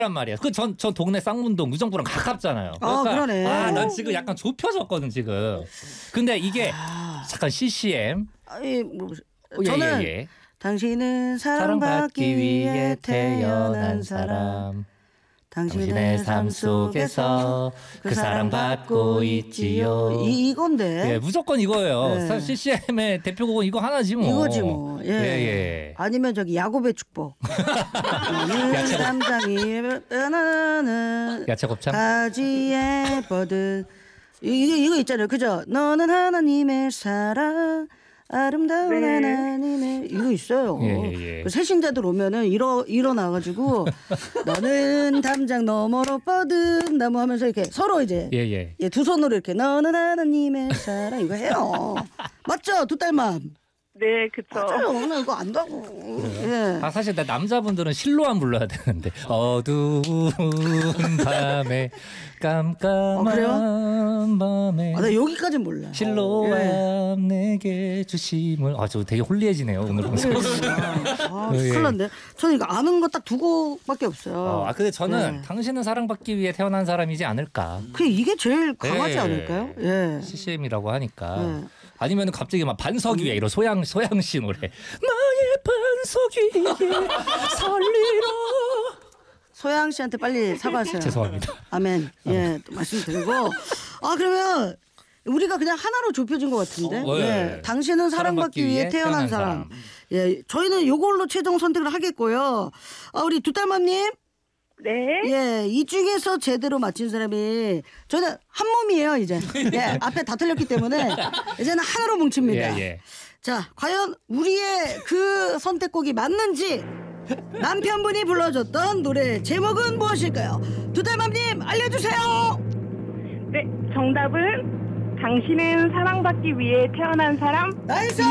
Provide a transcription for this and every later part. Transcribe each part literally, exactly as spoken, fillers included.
란 말이야. 그 전 저 동네 쌍문동 무정부랑 가깝잖아요. 아, 그러니까 그러네. 아, 난 지금 약간 좁혀졌거든 지금. 근데 이게 아, 잠깐 씨씨엠. 아니, 뭐, 예, 저는 예, 예. 당신은 사랑받기 위해 태어난 사람. 당신의 삶 속에서 그 사랑 받고 있지요. 이, 이건데. 예, 무조건 이거예요. 네. 사실 씨씨엠의 대표곡은 이거 하나지 뭐. 이거지 뭐. 예. 예, 예. 아니면 저기 야곱의 축복. 나는 야채- 담장이 떠나는 야채곱창. 가지에 뻗은 이거 이거 있잖아요. 그죠? 너는 하나님의 사랑 아름다운 네. 하나님의 이거 있어요. 예, 예, 예. 그 새신자들 오면은 일어 일어나가지고 너는 담장 너머로 뻗은 나무 하면서 이렇게 서로 이제 예, 예. 예, 두 손으로 이렇게 너는 하나님의 사랑 이거 해요. 맞죠? 두 딸맘. 네, 그쵸. 맞아요. 오늘 이거 안다고. 예. 아 사실 나 남자분들은 실로안 불러야 되는데 어두운 밤에 깜깜한 밤에 아, 나 여기까지는 몰라. 실로암 내게 주심을 아 저 되게 홀리해지네요 오늘 방송. 아, 예. 큰일 났네. 저는 이거 아는 거 딱 두 곡밖에 없어요. 어, 아 근데 저는 네. 당신은 사랑받기 위해 태어난 사람이지 않을까. 그 이게 제일 강하지 네. 않을까요? 예. 씨씨엠이라고 하니까. 네. 아니면 갑자기 막 반석 위에 이런 소양 소양 씨 노래 나의 반석 위에 설리러. 소양 씨한테 빨리 사과하세요. 죄송합니다. 아멘. 예, 또 말씀드리고. 아 그러면 우리가 그냥 하나로 좁혀진 것 같은데. 어, 예. 예. 당신은 사랑받기 위해 태어난 사람. 예, 저희는 요걸로 최종 선택을 하겠고요. 아, 우리 두 딸맘님. 네. 예, 이 중에서 제대로 맞힌 사람이 저는 한 몸이에요 이제. 예, 앞에 다 틀렸기 때문에 이제는 하나로 뭉칩니다. 예, 예. 자, 과연 우리의 그 선택곡이 맞는지 남편분이 불러줬던 노래 제목은 무엇일까요? 두 달맘님 알려주세요. 네, 정답은 당신은 사랑받기 위해 태어난 사람. 나이스.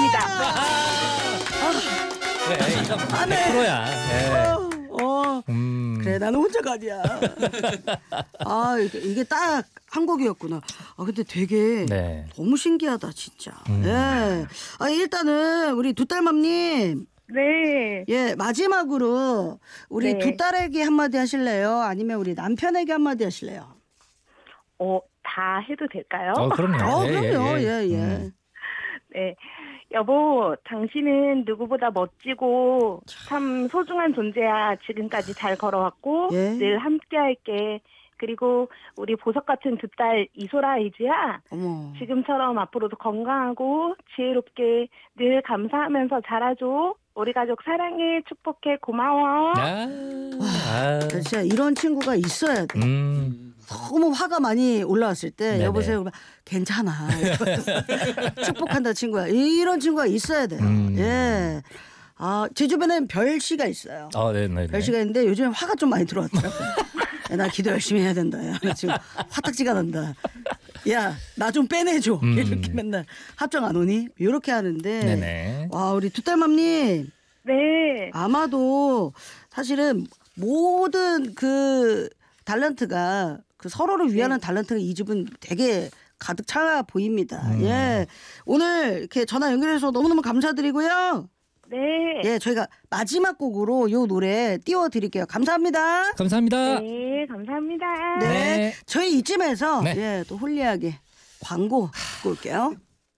그래 이거 아, 네. 백 퍼센트야. 예. 어, 어. 음. 그래 나는 혼자가 아니야. 아 이게, 이게 딱 한 곡이었구나. 아 근데 되게 네. 너무 신기하다 진짜. 음. 예. 아 일단은 우리 두 딸맘님. 네. 예, 마지막으로 우리 네. 두 딸에게 한마디 하실래요? 아니면 우리 남편에게 한마디 하실래요? 어, 다 해도 될까요? 어 그럼요. 어, 예, 그럼요. 예, 예, 예. 예. 음. 네. 여보, 당신은 누구보다 멋지고 참 소중한 존재야. 지금까지 잘 걸어왔고 예. 늘 함께할게. 그리고 우리 보석 같은 두 딸 이소라 이지야. 어머. 지금처럼 앞으로도 건강하고 지혜롭게 늘 감사하면서 자라줘. 우리 가족 사랑해, 축복해, 고마워. 아, 아. 진짜 이런 친구가 있어야 돼. 음. 너무 화가 많이 올라왔을 때 네네. 여보세요 그러면 괜찮아. 축복한다 친구야. 이런 친구가 있어야 돼요. 음. 예. 아, 제 주변엔 별 씨가 있어요. 어, 네, 네, 네. 별 씨가 있는데 요즘에 화가 좀 많이 들어왔더라고요. 야, 나 기도 열심히 해야 된다. 야, 나 지금 화딱지가 난다. 야, 나 좀 빼내줘. 음. 이렇게 맨날 합정 안 오니? 이렇게 하는데. 네네. 와, 우리 두 딸맘님 네. 아마도 사실은 모든 그 탤런트가 그 서로를 위하는 탤런트가 이 집은 되게 가득 차 보입니다. 음. 예. 오늘 이렇게 전화 연결해서 너무너무 감사드리고요. 네. 예, 저희가 마지막 곡으로 요 노래 띄워드릴게요. 감사합니다. 감사합니다. 네, 감사합니다. 네. 네. 저희 이쯤에서 네. 예, 또 홀리하게 광고 듣고 올게요.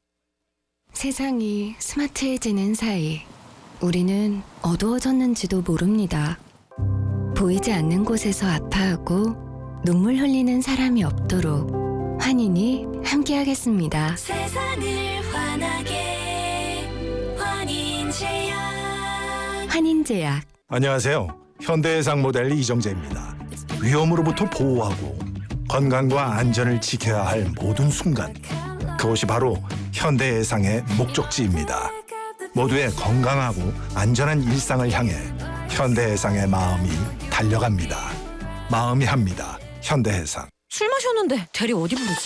세상이 스마트해지는 사이 우리는 어두워졌는지도 모릅니다. 보이지 않는 곳에서 아파하고 눈물 흘리는 사람이 없도록 환인이 함께하겠습니다. 세상을 환하게 환인제약. 환인제약. 안녕하세요. 현대해상 모델 이정재입니다. 위험으로부터 보호하고 건강과 안전을 지켜야 할 모든 순간, 그것이 바로 현대해상의 목적지입니다. 모두의 건강하고 안전한 일상을 향해 현대해상의 마음이 달려갑니다. 마음이 합니다. 현대해상. 술 마셨는데 대리 어디 부르지?